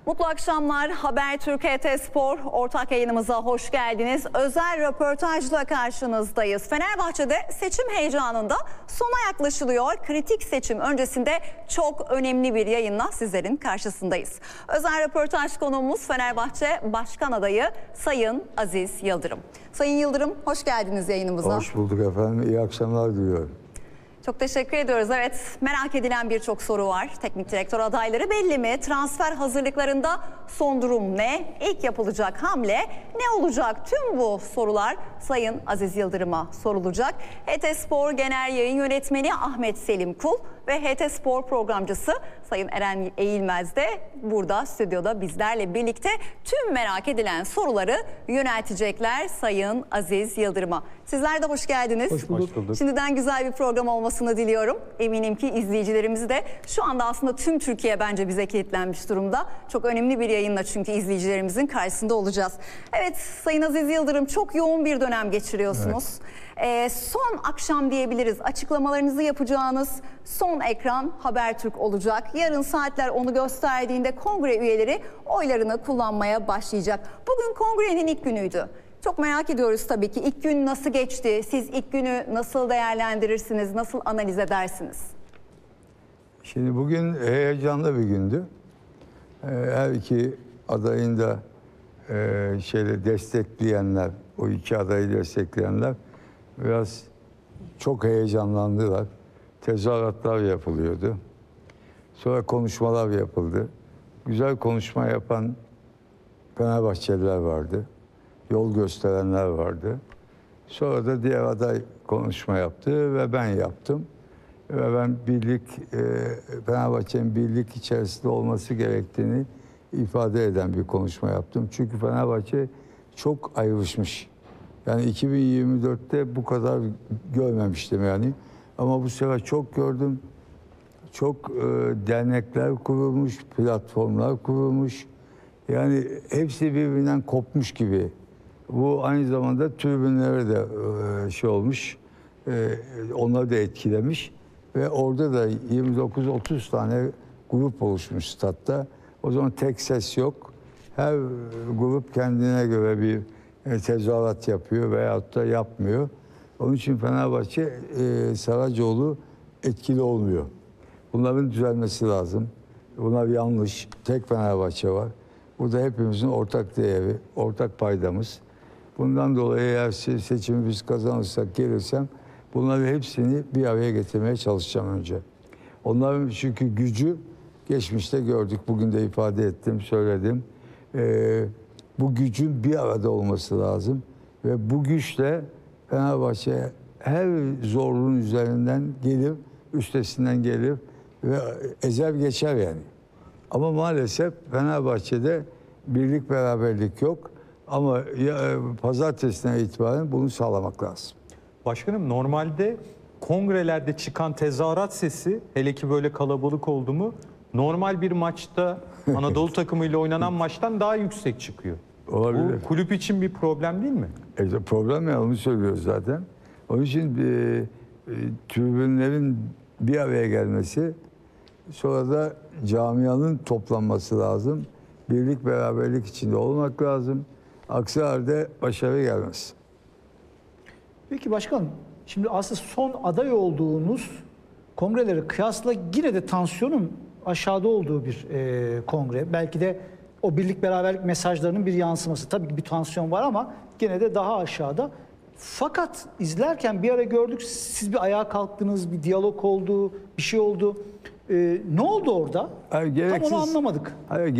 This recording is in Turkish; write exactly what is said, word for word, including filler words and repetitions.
Mutlu akşamlar. Habertürk H T Spor ortak yayınımıza hoş geldiniz. Özel röportajla karşınızdayız. Fenerbahçe'de seçim heyecanında sona yaklaşılıyor. Kritik seçim öncesinde çok önemli bir yayınla sizlerin karşısındayız. Özel röportaj konuğumuz Fenerbahçe Başkan Adayı Sayın Aziz Yıldırım. Sayın Yıldırım, hoş geldiniz yayınımıza. Hoş bulduk efendim. İyi akşamlar diliyorum. Çok teşekkür ediyoruz. Evet, merak edilen birçok soru var. Teknik direktör adayları belli mi? Transfer hazırlıklarında son durum ne? İlk yapılacak hamle ne olacak? Tüm bu sorular Sayın Aziz Yıldırım'a sorulacak. H T Spor Genel Yayın Yönetmeni Ahmet Selim Kul ve H T Spor programcısı Sayın Eren Eğilmez de burada stüdyoda bizlerle birlikte tüm merak edilen soruları yöneltecekler Sayın Aziz Yıldırım'a. Sizler de hoş geldiniz. Hoş bulduk. Hoş bulduk. Şimdiden güzel bir program olmasını diliyorum. Eminim ki izleyicilerimiz de şu anda aslında tüm Türkiye bence bize kilitlenmiş durumda. Çok önemli bir yayınla çünkü izleyicilerimizin karşısında olacağız. Evet Sayın Aziz Yıldırım, çok yoğun bir dönem geçiriyorsunuz. Evet. Ee, son akşam diyebiliriz. Açıklamalarınızı yapacağınız son ekran Habertürk olacak. Yarın saatler onu gösterdiğinde kongre üyeleri oylarını kullanmaya başlayacak. Bugün kongrenin ilk günüydü. Çok merak ediyoruz tabii ki. İlk gün nasıl geçti? Siz ilk günü nasıl değerlendirirsiniz? Nasıl analiz edersiniz? Şimdi bugün heyecanlı bir gündü. Her iki adayın da e, şeyle destekleyenler, o iki adayı destekleyenler biraz çok heyecanlandılar. Tezahüratlar yapılıyordu. Sonra konuşmalar yapıldı. Güzel konuşma yapan Fenerbahçeliler vardı. Yol gösterenler vardı. Sonra da diğer aday konuşma yaptı ve ben yaptım. Ve ben birlik, e, Fenerbahçe'nin birlik içerisinde olması gerektiğini ifade eden bir konuşma yaptım. Çünkü Fenerbahçe çok ayrışmış. Yani iki bin yirmi dörtte bu kadar görmemiştim yani. Ama bu sefer çok gördüm. Çok e, dernekler kurulmuş, platformlar kurulmuş. Yani hepsi birbirinden kopmuş gibi. Bu aynı zamanda tribünlere de e, şey olmuş, e, onları da etkilemiş. Ve orada da yirmi dokuz otuz tane grup oluşmuş statta. O zaman tek ses yok. Her grup kendine göre bir e, tezahürat yapıyor veyahut da yapmıyor. Onun için Fenerbahçe, e, Saracoğlu etkili olmuyor. Bunların düzelmesi lazım. Bunlar yanlış. Tek Fenerbahçe var. Bu da hepimizin ortak değeri, ortak paydamız. Bundan dolayı eğer seçimi biz kazanırsak, gelirsem bunları hepsini bir araya getirmeye çalışacağım önce. Onların çünkü gücü geçmişte gördük. Bugün de ifade ettim, söyledim. Ee, bu gücün bir arada olması lazım. Ve bu güçle Fenerbahçe her zorluğun üzerinden gelir, üstesinden gelir ve ezer geçer yani. Ama maalesef Fenerbahçe'de birlik beraberlik yok. Ama ya, pazartesinden itibaren bunu sağlamak lazım. Başkanım, normalde kongrelerde çıkan tezahürat sesi, hele ki böyle kalabalık oldu mu, normal bir maçta Anadolu takımıyla oynanan maçtan daha yüksek çıkıyor. Olabilir. Bu kulüp için bir problem değil mi? E, problem ya, onu söylüyoruz zaten. Onun için e, e, tribünlerin bir araya gelmesi, sonra da camianın toplanması lazım. Birlik beraberlik içinde olmak lazım. Aksi halde başarı gelmez. Peki başkanım, şimdi aslında son aday olduğunuz kongrelere kıyasla yine de tansiyonun aşağıda olduğu bir e, kongre. Belki de o birlik beraberlik mesajlarının bir yansıması. Tabii ki bir tansiyon var ama yine de daha aşağıda. Fakat izlerken bir ara gördük, siz bir ayağa kalktınız, bir diyalog oldu, bir şey oldu. E, ne oldu orada? Hayır, gereksiz, Tam onu anlamadık. Hayır,